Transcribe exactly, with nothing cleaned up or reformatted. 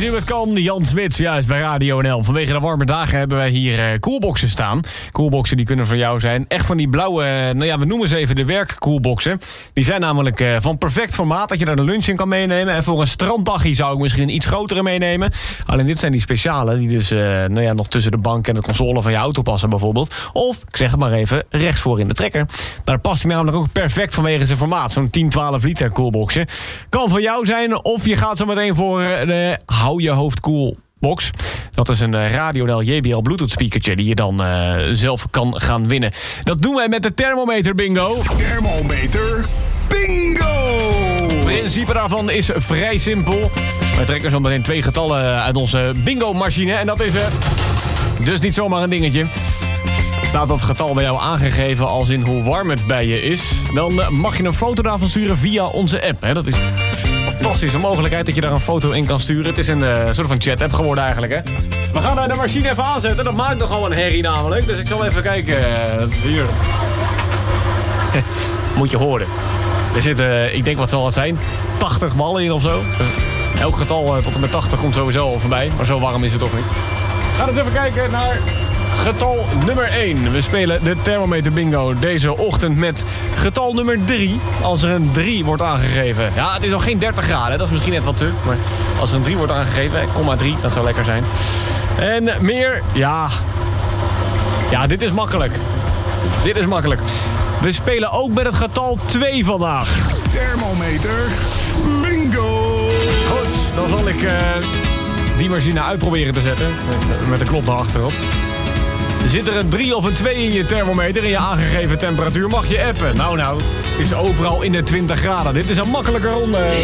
Live nu met Kan, Jan Smits, juist bij Radio N L. Vanwege de warme dagen hebben wij hier uh, koelboxen staan. Koelboxen die kunnen voor jou zijn. Echt van die blauwe, uh, nou ja, we noemen ze even de werkkoelboxen. Die zijn namelijk uh, van perfect formaat, dat je daar de lunch in kan meenemen. En voor een stranddagje zou ik misschien een iets grotere meenemen. Alleen dit zijn die speciale, die dus uh, nou ja, nog tussen de bank en de console van je auto passen bijvoorbeeld. Of, ik zeg het maar even, rechtsvoor in de trekker. Daar past hij namelijk ook perfect vanwege zijn formaat. Zo'n tien, twaalf liter koelboxje. Kan voor jou zijn, of je gaat zo meteen voor de Hou je hoofd koel box. Dat is een Radio N L J B L Bluetooth speakertje die je dan uh, zelf kan gaan winnen. Dat doen wij met de thermometer bingo. Thermometer bingo! Het principe daarvan is vrij simpel. Wij trekken zo meteen twee getallen uit onze bingo machine. En dat is uh, dus niet zomaar een dingetje. Staat dat getal bij jou aangegeven als in hoe warm het bij je is, dan mag je een foto daarvan sturen via onze app. Hè? Dat is een fantastische mogelijkheid dat je daar een foto in kan sturen. Het is een uh, soort van chat-app geworden eigenlijk. Hè? We gaan uh, de machine even aanzetten. Dat maakt nogal een herrie namelijk. Dus ik zal even kijken. Uh, hier. Moet je horen. Er zitten, uh, ik denk wat zal het zijn, tachtig ballen in of zo. Dus elk getal uh, tot en met tachtig komt sowieso al voorbij. Maar zo warm is het toch niet. We gaan eens even kijken naar getal nummer één. We spelen de thermometer bingo deze ochtend met getal nummer drie. Als er een drie wordt aangegeven. Ja, het is nog geen dertig graden, dat is misschien net wat te. Maar als er een drie wordt aangegeven, komma drie, dat zou lekker zijn. En meer, ja. Ja, dit is makkelijk. Dit is makkelijk. We spelen ook met het getal twee vandaag. Thermometer bingo! Goed, dan zal ik uh, die machine uitproberen te zetten. Met de knop erachterop. Zit er een drie of een twee in je thermometer, in je aangegeven temperatuur, mag je appen. Nou nou, het is overal in de twintig graden. Dit is een makkelijke ronde.